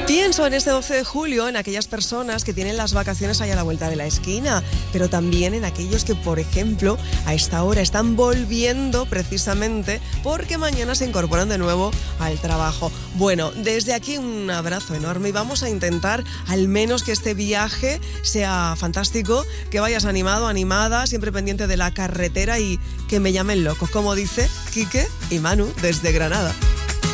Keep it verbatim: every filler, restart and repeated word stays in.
Pienso en este doce de julio en aquellas personas que tienen las vacaciones ahí a la vuelta de la esquina, pero también en aquellos que, por ejemplo, a esta hora están volviendo precisamente porque mañana se incorporan de nuevo al trabajo. Bueno, desde aquí un abrazo enorme y vamos a intentar al menos que este viaje sea fantástico, que vayas animado, animada, siempre pendiente de la carretera y que me llamen loco, como dice Quique y Manu desde Granada.